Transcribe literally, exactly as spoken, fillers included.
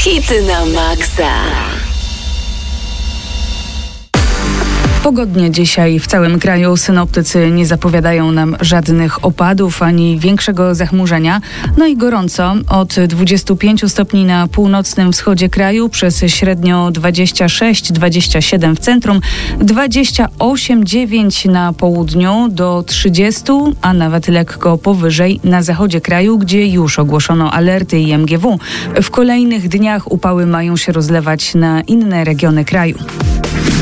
Hity na maksa. Pogodnie dzisiaj w całym kraju. Synoptycy nie zapowiadają nam żadnych opadów ani większego zachmurzenia. No i gorąco. Od dwudziestu pięciu stopni na północnym wschodzie kraju, przez średnio dwadzieścia sześć dwadzieścia siedem w centrum, dwadzieścia osiem dziewięć na południu do trzydziestu, a nawet lekko powyżej na zachodzie kraju, gdzie już ogłoszono alerty i M G W. W kolejnych dniach upały mają się rozlewać na inne regiony kraju.